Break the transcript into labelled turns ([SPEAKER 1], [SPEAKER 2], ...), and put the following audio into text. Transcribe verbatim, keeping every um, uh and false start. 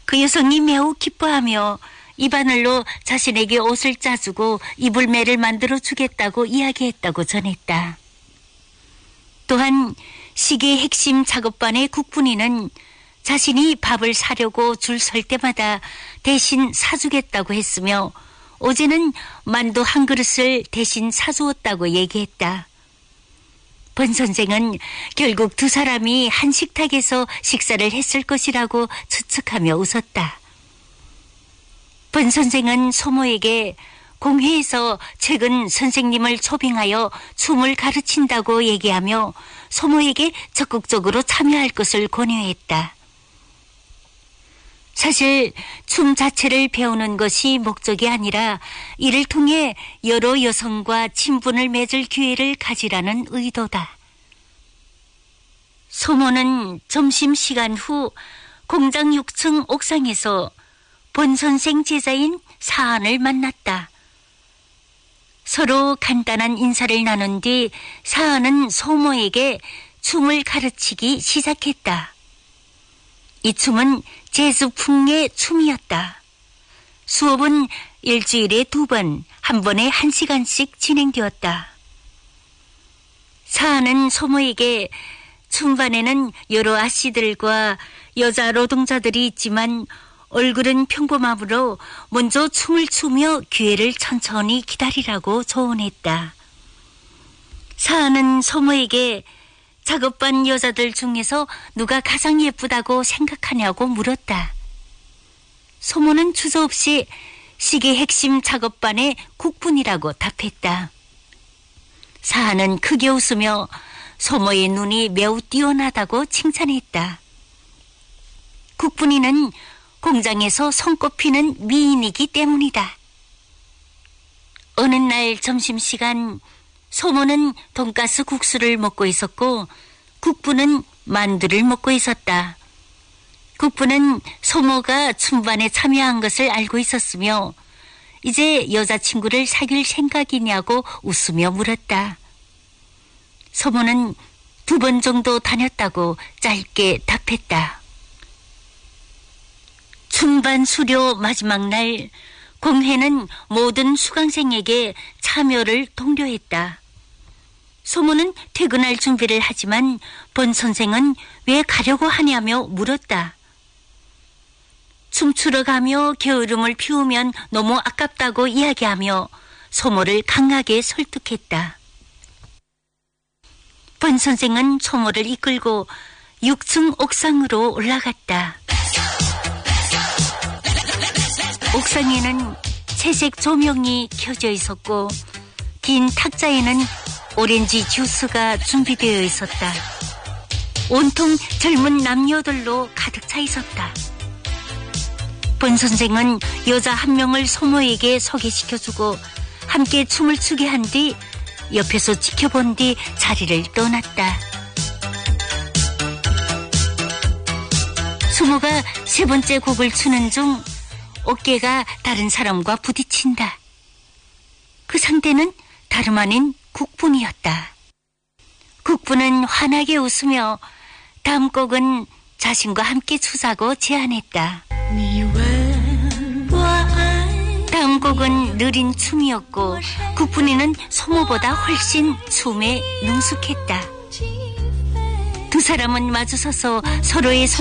[SPEAKER 1] 그 여성이 매우 기뻐하며 입안을로 자신에게 옷을 짜주고 입을 매를 만들어 주겠다고 이야기했다고 전했다. 또한 시계의 핵심 작업반의 국분이는 자신이 밥을 사려고 줄 설 때마다 대신 사주겠다고 했으며 어제는 만두 한 그릇을 대신 사주었다고 얘기했다. 본 선생은 결국 두 사람이 한 식탁에서 식사를 했을 것이라고 추측하며 웃었다. 본 선생은 소모에게 공회에서 최근 선생님을 초빙하여 춤을 가르친다고 얘기하며 소모에게 적극적으로 참여할 것을 권유했다. 사실 춤 자체를 배우는 것이 목적이 아니라 이를 통해 여러 여성과 친분을 맺을 기회를 가지라는 의도다. 소모는 점심시간 후 공장 육 층 옥상에서 본 선생 제자인 사안을 만났다. 서로 간단한 인사를 나눈 뒤 사안은 소모에게 춤을 가르치기 시작했다. 이 춤은 제수풍의 춤이었다. 수업은 일주일에 두 번, 한 번에 한 시간씩 진행되었다. 사안은 소모에게 춤반에는 여러 아씨들과 여자 노동자들이 있지만 얼굴은 평범하므로 먼저 춤을 추며 기회를 천천히 기다리라고 조언했다. 사안은 소모에게 작업반 여자들 중에서 누가 가장 예쁘다고 생각하냐고 물었다. 소모는 주저없이 시계 핵심 작업반의 국분이라고 답했다. 사안은 크게 웃으며 소모의 눈이 매우 뛰어나다고 칭찬했다. 국분이는 공장에서 손꼽히는 미인이기 때문이다. 어느 날 점심시간 소모는 돈가스 국수를 먹고 있었고 국부는 만두를 먹고 있었다. 국부는 소모가 춤반에 참여한 것을 알고 있었으며 이제 여자친구를 사귈 생각이냐고 웃으며 물었다. 소모는 두 번 정도 다녔다고 짧게 답했다. 춤반 수료 마지막 날 공회는 모든 수강생에게 참여를 독려했다. 소모는 퇴근할 준비를 하지만 본 선생은 왜 가려고 하냐며 물었다. 춤추러 가며 게으름을 피우면 너무 아깝다고 이야기하며 소모를 강하게 설득했다. 본 선생은 소모를 이끌고 육 층 옥상으로 올라갔다. 옥상에는 채색 조명이 켜져 있었고 긴 탁자에는 오렌지 주스가 준비되어 있었다. 온통 젊은 남녀들로 가득 차 있었다. 본 선생은 여자 한 명을 소모에게 소개시켜주고 함께 춤을 추게 한 뒤 옆에서 지켜본 뒤 자리를 떠났다. 소모가 세 번째 곡을 추는 중 어깨가 다른 사람과 부딪힌다. 그 상대는 다름 아닌 국분이었다. 국분은 환하게 웃으며 다음 곡은 자신과 함께 추자고 제안했다. 다음 곡은 느린 춤이었고 국분이는 소모보다 훨씬 춤에 능숙했다. 두 사람은 마주서서 서로의